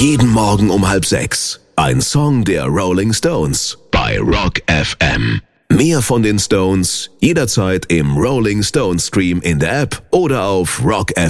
Jeden Morgen um 5:30. Ein Song der Rolling Stones bei Rock FM. Mehr von den Stones jederzeit im Rolling Stones Stream in der App oder auf rockfm.de.